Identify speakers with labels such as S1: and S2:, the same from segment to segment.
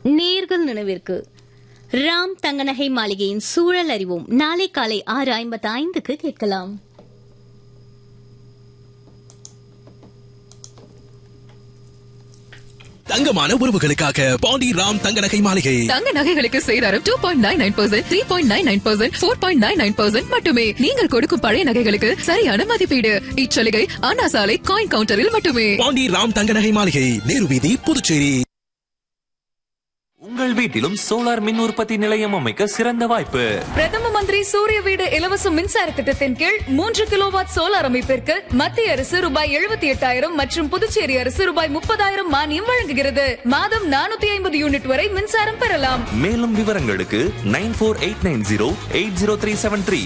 S1: நேர்கள் நினைவிற்கு ராம் தங்கநகை மாளிகையின் சூழல் அறிவோம் நாளை காலை 6:55க்கு கேட்கலாம்.
S2: தங்கமான உறவுகளுக்காக பாண்டி ராம் தங்க நகை மாளிகை.
S3: தங்க நகைகளுக்கு சேதாரம் 2.99%, 3.99%, 4.99% மட்டுமே. நீங்கள் கொடுக்கும் பழைய நகைகளுக்கு சரியான மதிப்பீடு. இச்சலுகை அண்ணா சாலை காயின் கவுண்டரில் மட்டுமே.
S2: பாண்டி ராம் தங்க நகை மாளிகை, நேரு வீதி, புதுச்சேரி.
S4: உங்கள் வீட்டிலும் சோலார் மின் உற்பத்தி நிலையம் அமைக்க சிறந்த வாய்ப்பு.
S5: பிரதம மந்திரி சூரிய வீடு இலவச மின்சார திட்டத்தின் கீழ் 3 கிலோவாட் சோலார் அமைப்பிற்கு மத்திய அரசு ரூபாய் 78,000 மற்றும் புதுச்சேரி அரசு ரூபாய் 30,000 மானியம் வழங்குகிறது. மாதம் 450 யூனிட் வரை மின்சாரம் பெறலாம்.
S4: மேலும் விவரங்களுக்கு 9489080373.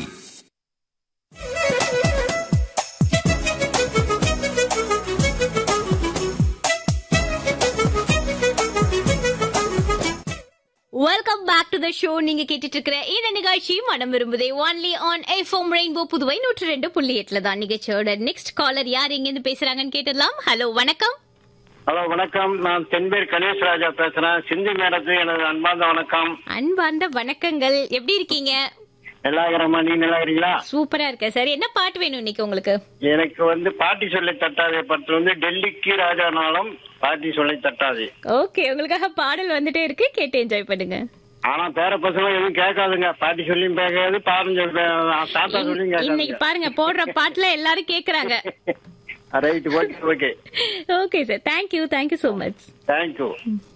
S1: Welcome back to the show. நீங்க கேட்டுட்டு இருக்கிற இந்த நிகழ்ச்சி மனம் விரும்புதே only on FM rainbow Puduvai 102.8 தான். நிகழ்ச்சியோட நெக்ஸ்ட் காலர் யார் எங்க இருந்து பேசுறாங்கன்னு கேட்டலாம். ஹலோ வணக்கம்.
S6: ஹலோ வணக்கம், நான் தென்பேர் கணேஷ் ராஜா பேசுறேன். சிந்து மேடத்துக்கு எனது அன்பார்ந்த வணக்கம்.
S1: அன்பார்ந்த வணக்கங்கள். எப்படி இருக்கீங்க?
S6: நல்லா இருக்கிறமா, நீ நல்லா இருக்கீங்களா?
S1: சூப்பரா இருக்க சார். என்ன பாட்டு வேணும் இன்னைக்கு உங்களுக்கு?
S6: எனக்கு பாட்டி சொல்லி தட்டாதே பட்டு டெல்லிக்கு ராஜா நாளும் பாட்டி சொல்லி தட்டாதே.
S1: ஓகே, உங்களுக்காக பாடல் வந்துட்டே இருக்கு, கேட்டு என்ஜாய் பண்ணுங்க.
S6: ஆனா பேர பசங்க எதுவும் கேட்காதுங்க. பாட்டி சொல்லியும் கேட்காது, பாருங்க தாத்தா சொல்லியும் கேட்காது.
S1: இன்னைக்கு பாருங்க போடுற பாட்டுல எல்லாரும் கேக்குறாங்க.
S6: Right, okay okay
S1: okay sir, thank you so much.
S6: Thank you.